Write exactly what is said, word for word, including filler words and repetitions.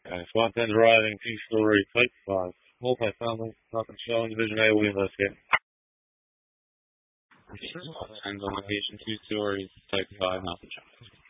Okay, SWAT ten arriving, two-story, type five. Multi-family, nothing showing, Division A, we investigate. SWAT ten's on location, two stories, type five, nothing showing.